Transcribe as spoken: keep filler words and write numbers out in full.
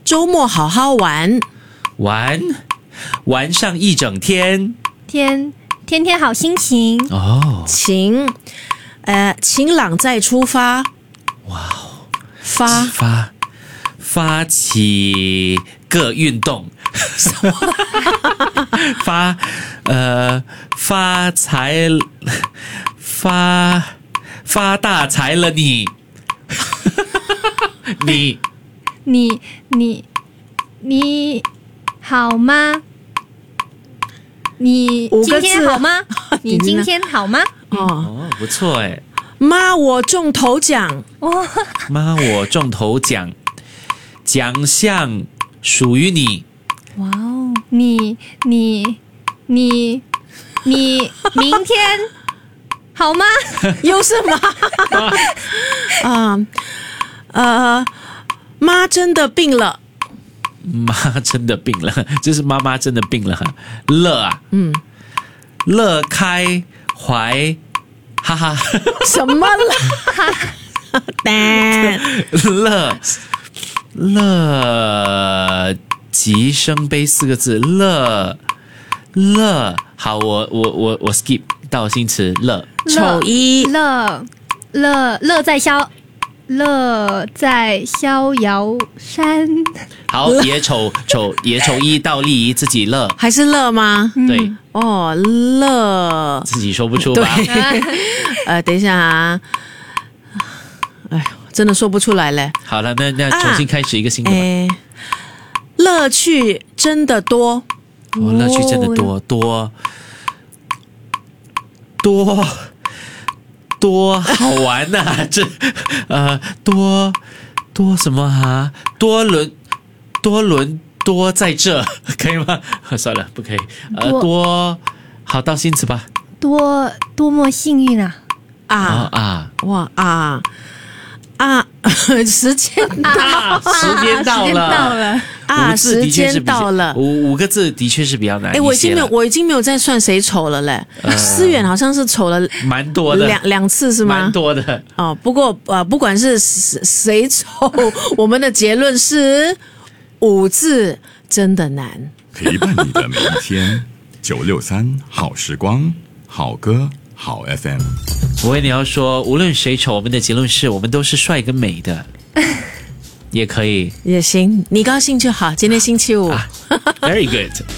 周末好好玩， 玩玩上一整天， 天天天好心情哦， 晴，呃，晴朗再出发， 哇哦， 发发发起个运动，发呃发财发发大财了你，你你你你好吗？你今五个字天好吗？你今天好吗？ 哦， 哦不错哎， 妈，我中头奖， 哇， 妈我中头奖，奖项属于你， 哇哦，你你你你明天好吗？ 又是妈，啊呃，妈真的病了， 妈真的病了，就是妈妈真的病了，乐啊，嗯，乐开怀，哈哈， 什么了？蛋， 乐乐吉生悲四个字，乐乐，好，我我我我 skip 到新词乐， 丑一， 乐乐乐在逍乐在逍遥山。 好，野丑丑野丑一倒立自己乐， 还是乐吗？ 对， 哦，乐， 自己说不出吧？ 呃，等一下啊，哎呦，真的说不出来嘞。 好了，那那重新开始一个新的吧。 哎，乐趣真的多， 哦，乐趣真的多多多多好玩呐、啊！这呃多多什么啊？多伦多伦多在这可以吗？算了，不可以。呃， 多多好到新词吧。 多多么幸运啊！ 啊啊啊哇啊啊！时间啊！时间到时间到了了， 啊， 五字的时确是比较间到了。 五五个字的确是比较难一些哎， 了。 我已经没有，我已经没有在算谁丑了嘞。思远好像是丑了蛮多的， 两两次是吗？ 蛮多的。 哦，不过呃，不管是谁谁丑，我们的结论是五字真的难。 陪伴你的每一天，九六三好时光，好歌好 F M。 我跟你要说，无论谁丑，我们的结论是我们都是帅跟美的，也可以。 也行，你高兴就好。今天星期五。 啊 Very good。